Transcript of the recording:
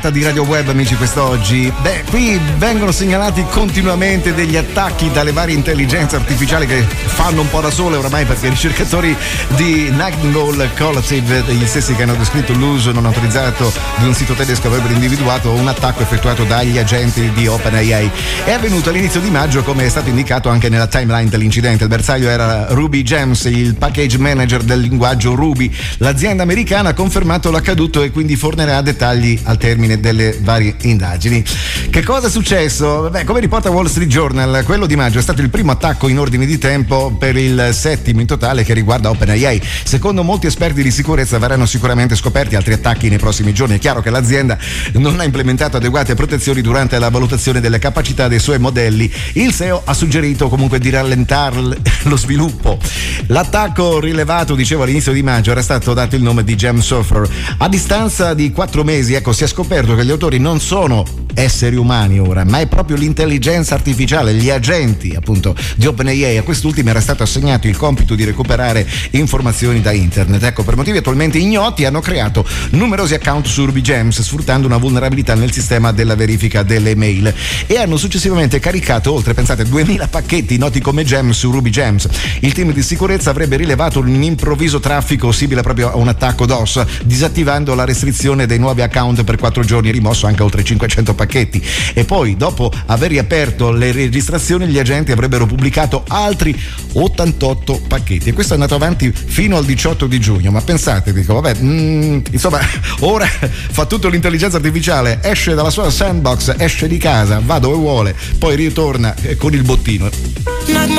Di Radio Web, amici, quest'oggi. Qui vengono segnalati continuamente degli attacchi dalle varie intelligenze artificiali che fanno un po' da sole oramai, perché i ricercatori di Nightingale Collective, gli stessi che hanno descritto l'uso non autorizzato di un sito tedesco, avrebbero individuato un attacco effettuato dagli agenti di OpenAI. È avvenuto all'inizio di maggio, come è stato indicato anche nella timeline dell'incidente. Il bersaglio era Ruby Gems, il package manager del linguaggio Ruby. L'azienda americana ha confermato l'accaduto e quindi fornirà dettagli al termine delle varie indagini. Che cosa è successo? Come riporta Wall Street Journal, quello di maggio è stato il primo attacco in ordine di tempo per il settimo in totale che riguarda OpenAI. Secondo molti esperti di sicurezza verranno sicuramente scoperti altri attacchi nei prossimi giorni. È chiaro che l'azienda non ha implementato adeguate protezioni durante la valutazione delle capacità dei suoi modelli. Il CEO ha suggerito comunque di rallentare lo sviluppo. L'attacco rilevato, dicevo, all'inizio di maggio era stato dato il nome di Gem Software. A distanza di 4 mesi, si è scoperto che gli autori non sono esseri umani ora, ma è proprio l'intelligenza artificiale, gli agenti appunto di OpenAI. A quest'ultimo era stato assegnato il compito di recuperare informazioni da internet. Per motivi attualmente ignoti hanno creato numerosi account su Ruby Gems, sfruttando una vulnerabilità nel sistema della verifica delle mail, e hanno successivamente caricato oltre, pensate, 2000 pacchetti noti come Gems su Ruby Gems. Il team di sicurezza avrebbe rilevato un improvviso traffico simile proprio a un attacco DOS, disattivando la restrizione dei nuovi account per 4 giorni, rimosso anche oltre 500 pacchetti. E poi, dopo aver riaperto le registrazioni, gli agenti avrebbero pubblicato altri 88 pacchetti, e questo è andato avanti fino al 18 di giugno. Ma pensate, dico, insomma, ora fa tutto l'intelligenza artificiale, esce dalla sua sandbox, esce di casa, va dove vuole, poi ritorna con il bottino.